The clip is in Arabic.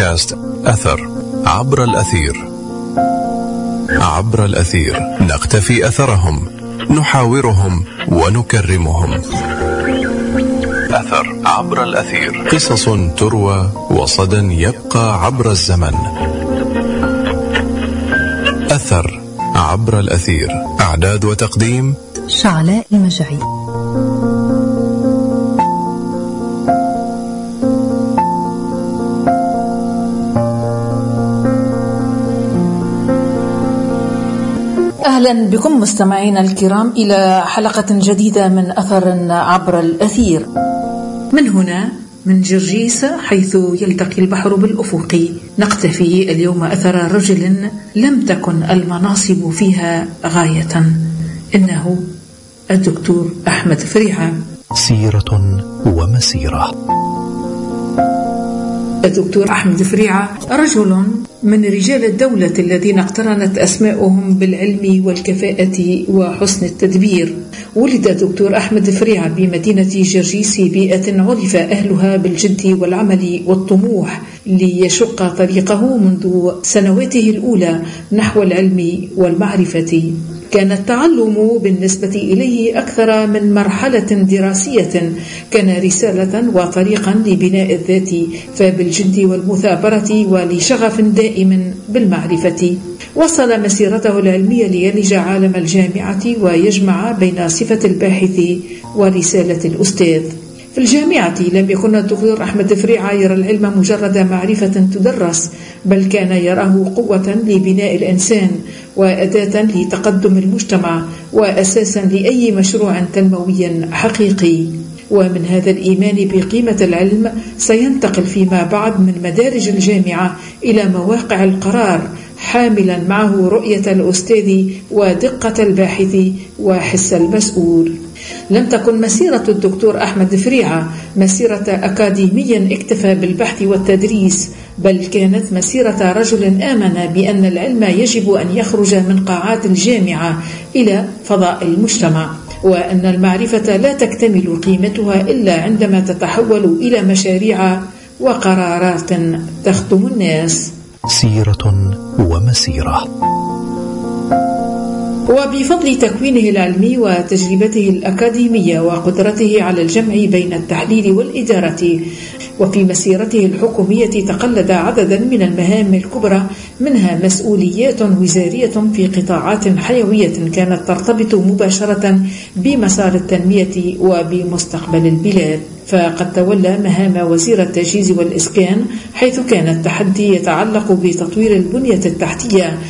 بودكاست أثر عبر الأثير. عبر الأثير نقتفي أثرهم، نحاورهم ونكرمهم. أثر عبر الأثير، قصص تروى وصدى يبقى عبر الزمن. أثر عبر الأثير، إعداد وتقديم شعلاء المجعي. أهلا بكم مستمعينا الكرام إلى حلقة جديدة من أثر عبر الأثير. من هنا من جرجيس حيث يلتقي البحر بالأفق نقتفي اليوم أثر رجل لم تكن المناصب فيها غاية، إنه الدكتور أحمد فريعة. سيرة ومسيرة. الدكتور أحمد فريعة رجل من رجال الدولة الذين اقترنت أسماؤهم بالعلم والكفاءة وحسن التدبير. ولد الدكتور أحمد فريعة بمدينة جرجيس، بيئة عرف أهلها بالجد والعمل والطموح ليشق طريقه منذ سنواته الأولى نحو العلم والمعرفة. كان التعلم بالنسبة إليه أكثر من مرحلة دراسية، كان رسالة وطريقا لبناء الذات، فبالجد والمثابرة ولشغف دائم بالمعرفة وصل مسيرته العلمية ليلج عالم الجامعة ويجمع بين صفة الباحث ورسالة الأستاذ. في الجامعة لم يكن الدكتور أحمد فريعة يرى العلم مجرد معرفة تدرس، بل كان يراه قوة لبناء الإنسان وأداة لتقدم المجتمع وأساسا لأي مشروع تنموي حقيقي. ومن هذا الإيمان بقيمة العلم سينتقل فيما بعد من مدارج الجامعة إلى مواقع القرار، حاملا معه رؤية الأستاذ ودقة الباحث وحس المسؤول. لم تكن مسيرة الدكتور أحمد فريعة مسيرة أكاديميا اكتفى بالبحث والتدريس، بل كانت مسيرة رجل آمن بأن العلم يجب أن يخرج من قاعات الجامعة إلى فضاء المجتمع، وأن المعرفة لا تكتمل قيمتها إلا عندما تتحول إلى مشاريع وقرارات تخدم الناس. سيرة ومسيرة. وبفضل تكوينه العلمي وتجربته الأكاديمية وقدرته على الجمع بين التحليل والإدارة، وفي مسيرته الحكومية تقلد عددا من المهام الكبرى، منها مسؤوليات وزارية في قطاعات حيوية كانت ترتبط مباشرة بمسار التنمية وبمستقبل البلاد. فقد تولى مهام وزير التجهيز والإسكان، حيث كان التحدي يتعلق بتطوير البنية التحتية